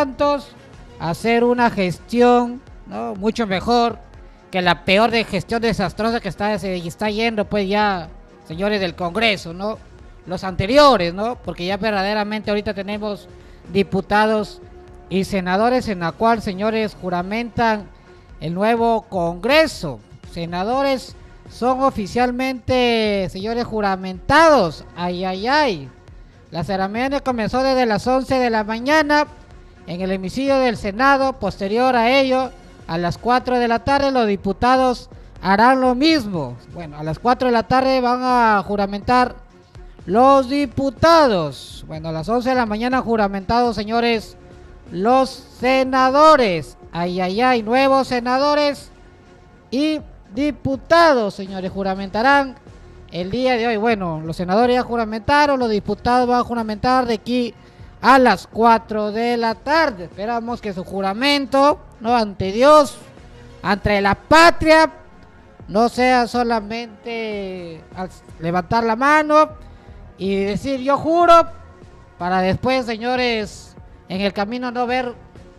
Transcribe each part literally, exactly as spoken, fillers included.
Santos hacer una gestión, ¿no?, mucho mejor que la peor de gestión desastrosa que está, se está yendo, pues ya, señores del Congreso, ¿no? Los anteriores, ¿no? Porque ya verdaderamente ahorita tenemos diputados y senadores en la cual, señores, juramentan el nuevo Congreso. Senadores son oficialmente, señores, juramentados. Ay, ay, ay. La ceremonia comenzó desde las once de la mañana en el hemiciclo del Senado. Posterior a ello, a las cuatro de la tarde, los diputados harán lo mismo. Bueno, a las cuatro de la tarde van a juramentar los diputados. Bueno, a las once de la mañana juramentados, señores, los senadores. Ay, ay, ay, nuevos senadores y diputados, señores, juramentarán el día de hoy. Bueno, los senadores ya juramentaron, los diputados van a juramentar de aquí a las cuatro de la tarde. Esperamos que su juramento, no, ante Dios, ante la patria, no sea solamente al levantar la mano y decir yo juro, para después, señores, en el camino no ver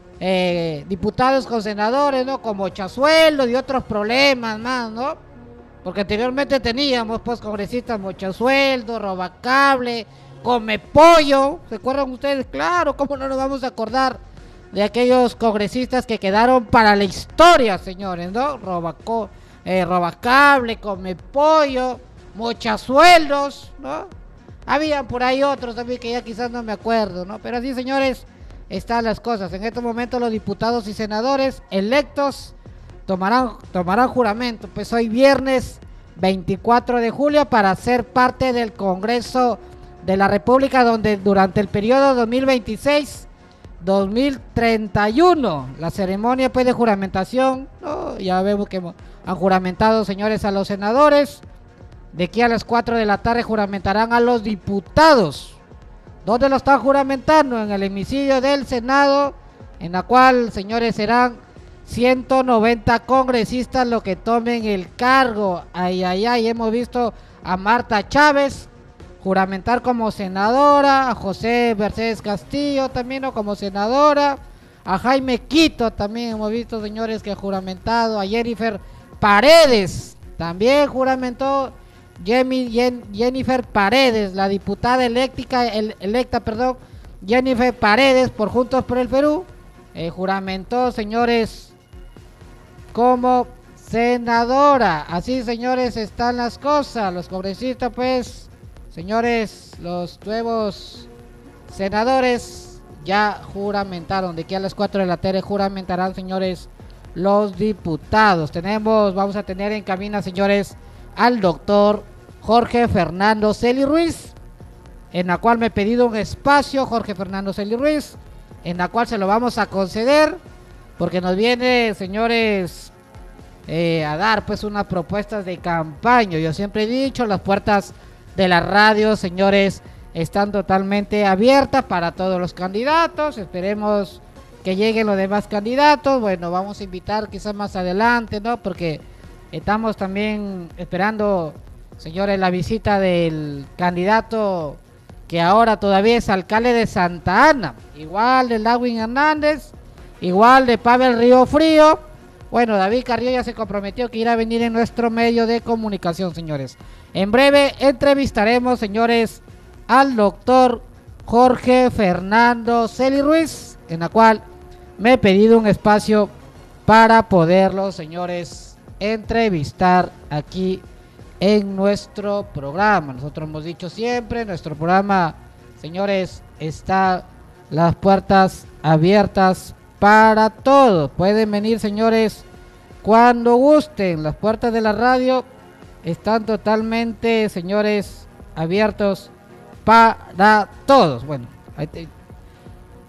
eh, diputados con senadores, ¿no?, con mochasueldos y otros problemas más, ¿no? Porque anteriormente teníamos, pues, congresistas mochasueldos, robacable, come pollo. ¿Se acuerdan ustedes? Claro, ¿cómo no nos vamos a acordar de aquellos congresistas que quedaron para la historia, señores, ¿no? Robaco, eh, robacable, come pollo, mochasueldos, ¿no? Habían por ahí otros también que ya quizás no me acuerdo, ¿no? Pero así, señores, están las cosas. En este momento los diputados y senadores electos tomarán, tomarán juramento, pues hoy viernes veinticuatro de julio, para ser parte del Congreso de la República, donde durante el periodo dos mil veintiséis dos mil treinta y uno, la ceremonia, pues, de juramentación, ¿no? Ya vemos que han juramentado, señores, a los senadores. De aquí a las cuatro de la tarde juramentarán a los diputados. ¿Dónde lo están juramentando? En el hemiciclo del Senado, en la cual, señores, serán ciento noventa congresistas los que tomen el cargo. Ay, ay, ay, hemos visto a Marta Chávez juramentar como senadora, a José Mercedes Castillo también, ¿no?, como senadora, a Jaime Quito también hemos visto, señores, que ha juramentado, a Jennifer Paredes también juramentó. Jamie, Jen, Jennifer Paredes, la diputada electa, el, electa, perdón, Jennifer Paredes por Juntos por el Perú, eh, juramentó, señores, como senadora. Así, señores, están las cosas. Los congresistas, pues, señores, los nuevos senadores ya juramentaron. De aquí a las cuatro de la tarde juramentarán, señores, los diputados. Tenemos, vamos a tener en cabina, señores, al doctor Jorge Fernando Celi Ruiz, en la cual me he pedido un espacio, Jorge Fernando Celi Ruiz, en la cual se lo vamos a conceder, porque nos viene, señores, eh, a dar, pues, unas propuestas de campaña. Yo siempre he dicho, las puertas de la radio, señores, están totalmente abiertas para todos los candidatos. Esperemos que lleguen los demás candidatos. Bueno, vamos a invitar quizás más adelante, ¿no?, porque estamos también esperando, señores, la visita del candidato que ahora todavía es alcalde de Santa Ana, igual de Lawin Hernández, igual de Pavel Río Frío. Bueno, David Carrió ya se comprometió que irá a venir en nuestro medio de comunicación, señores. En breve entrevistaremos, señores, al doctor Jorge Fernando Celi Ruiz, en la cual me he pedido un espacio para poderlo, señores, entrevistar aquí en nuestro programa. Nosotros hemos dicho siempre, nuestro programa, señores, está las puertas abiertas para todos. Pueden venir, señores, cuando gusten. Las puertas de la radio están totalmente, señores, abiertos para todos. Bueno,